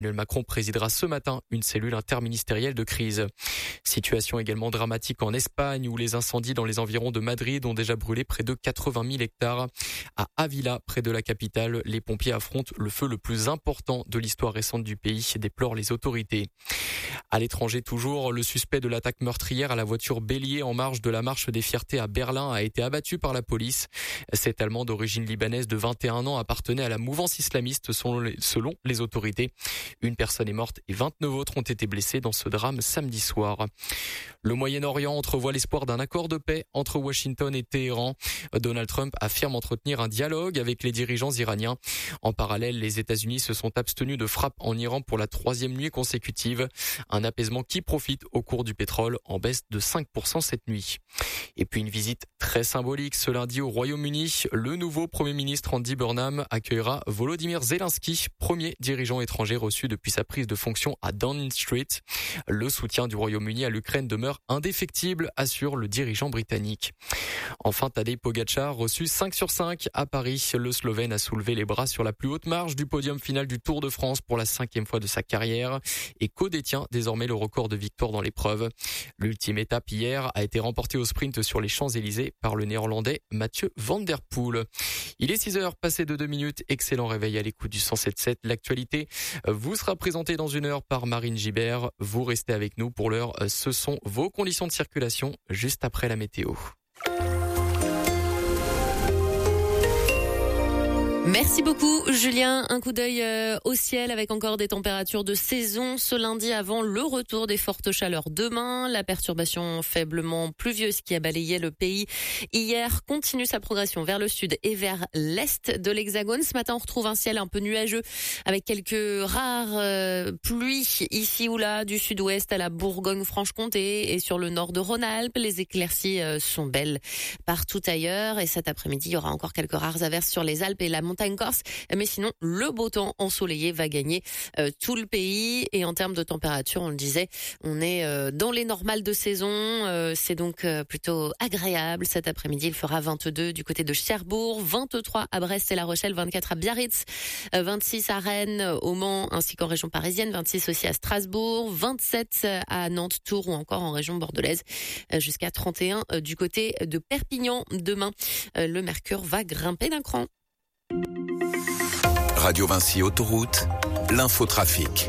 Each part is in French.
Emmanuel Macron présidera ce matin une cellule interministérielle de crise. Situation également dramatique en Espagne où les incendies dans les environs de Madrid ont déjà brûlé près de 80 000 hectares. À Ávila, près de la capitale, les pompiers affrontent le feu le plus important de l'histoire récente du pays, déplorent les autorités. À l'étranger toujours, le suspect de l'attaque meurtrière à la voiture bélier en marge de la marche des fiertés à Berlin a été abattu par la police. Cet Allemand d'origine libanaise de 21 ans appartenait à la mouvance islamiste selon les autorités. Une personne est morte et 29 autres ont été blessés dans ce drame samedi soir. Le Moyen-Orient entrevoit l'espoir d'un accord de paix entre Washington et Téhéran. Donald Trump affirme entretenir un dialogue avec les dirigeants iraniens. En parallèle, les États-Unis se sont abstenus de frappes en Iran pour la 3e nuit consécutive. Un apaisement qui profite au cours du pétrole en baisse de 5% cette nuit. Et puis une visite très symbolique ce lundi au Royaume-Uni. Le nouveau Premier ministre Andy Burnham accueillera Volodymyr Zelensky, premier dirigeant étranger reçu depuis sa prise de fonction à Downing Street. Le soutien du Royaume-Uni à l'Ukraine demeure indéfectible, assure le dirigeant britannique. Enfin, Tadej Pogačar reçu 5 sur 5 à Paris. Le Slovène a soulevé les bras sur la plus haute marge du podium final du Tour de France pour la 5e fois de sa carrière et co-détient désormais le record de victoire dans l'épreuve. L'ultime étape hier a été remportée au sprint sur les Champs-Élysées par le Néerlandais Mathieu Van Der Poel. Il est 6h, passé de 2 minutes. Excellent réveil à l'écoute du 107.7. L'actualité vous sera présentée dans 1 heure par Marine Gibert. Vous restez avec nous pour l'heure. Ce sont vos conditions de circulation juste après la météo. Merci beaucoup Julien. Un coup d'œil au ciel avec encore des températures de saison ce lundi avant le retour des fortes chaleurs demain. La perturbation faiblement pluvieuse qui a balayé le pays hier continue sa progression vers le sud et vers l'est de l'Hexagone. Ce matin, on retrouve un ciel un peu nuageux avec quelques rares pluies ici ou là du sud-ouest à la Bourgogne-Franche-Comté et sur le nord de Rhône-Alpes. Les éclaircies sont belles partout ailleurs et cet après-midi, il y aura encore quelques rares averses sur les Alpes et la montagne corse, mais sinon le beau temps ensoleillé va gagner tout le pays. Et en termes de température, on le disait, on est dans les normales de saison, c'est donc plutôt agréable. Cet après-midi, il fera 22 du côté de Cherbourg, 23 à Brest et La Rochelle, 24 à Biarritz, 26 à Rennes, au Mans ainsi qu'en région parisienne, 26 aussi à Strasbourg, 27 à Nantes, Tours ou encore en région bordelaise, jusqu'à 31 du côté de Perpignan. Demain, le mercure va grimper d'un cran. Radio Vinci Autoroute, l'infotrafic.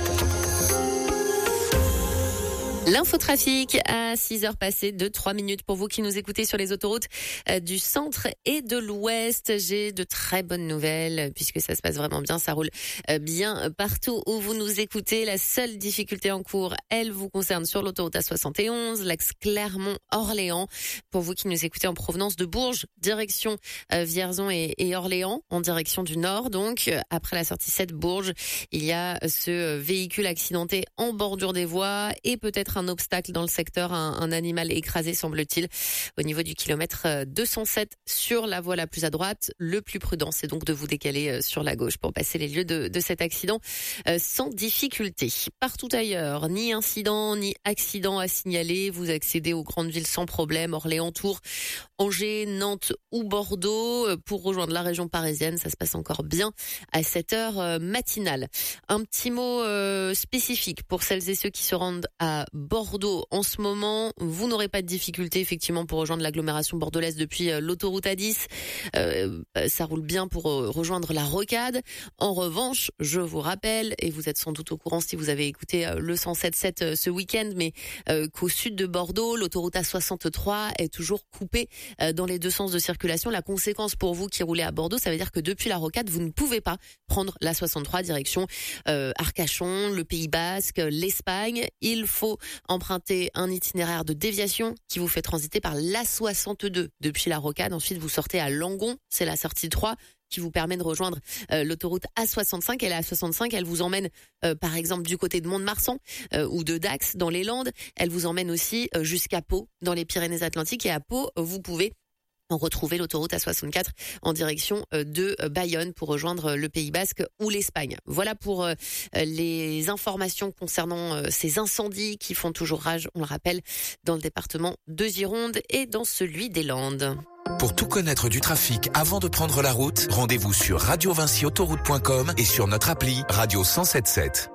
L'infotrafic à 6h passées de 3 minutes pour vous qui nous écoutez sur les autoroutes du centre et de l'ouest. J'ai de très bonnes nouvelles puisque ça se passe vraiment bien, ça roule bien partout où vous nous écoutez. La seule difficulté en cours, elle vous concerne sur l'autoroute A71, l'axe Clermont-Orléans. Pour vous qui nous écoutez en provenance de Bourges, direction Vierzon et Orléans, en direction du nord. Donc, après la sortie 7 Bourges, il y a ce véhicule accidenté en bordure des voies et peut-être un obstacle dans le secteur, un animal écrasé semble-t-il au niveau du kilomètre 207 sur la voie la plus à droite. Le plus prudent, c'est donc de vous décaler sur la gauche pour passer les lieux de cet accident sans difficulté. Partout ailleurs, ni incident ni accident à signaler. Vous accédez aux grandes villes sans problème, Orléans, Tours, Angers, Nantes ou Bordeaux. Pour rejoindre la région parisienne, ça se passe encore bien à cette heure matinale. Un petit mot spécifique pour celles et ceux qui se rendent à Bordeaux en ce moment. Vous n'aurez pas de difficulté effectivement pour rejoindre l'agglomération bordelaise depuis l'autoroute A10. Ça roule bien pour rejoindre la Rocade. En revanche, je vous rappelle, et vous êtes sans doute au courant si vous avez écouté le 107.7 ce week-end, mais qu'au sud de Bordeaux, l'autoroute A63 est toujours coupée dans les deux sens de circulation. La conséquence pour vous qui roulez à Bordeaux, ça veut dire que depuis la Rocade, vous ne pouvez pas prendre la 63 direction Arcachon, le Pays Basque, l'Espagne. Il faut emprunter un itinéraire de déviation qui vous fait transiter par l'A62 depuis la Rocade. Ensuite, vous sortez à Langon, c'est la sortie 3 qui vous permet de rejoindre l'autoroute A65. Et la A65, elle vous emmène par exemple du côté de Mont-de-Marsan ou de Dax dans les Landes. Elle vous emmène aussi jusqu'à Pau dans les Pyrénées-Atlantiques. Et à Pau, vous pouvez retrouver l'autoroute A64 en direction de Bayonne pour rejoindre le Pays Basque ou l'Espagne. Voilà pour les informations concernant ces incendies qui font toujours rage, on le rappelle, dans le département de Gironde et dans celui des Landes. Pour tout connaître du trafic avant de prendre la route, rendez-vous sur radiovincyautoroute.com et sur notre appli Radio 107.7.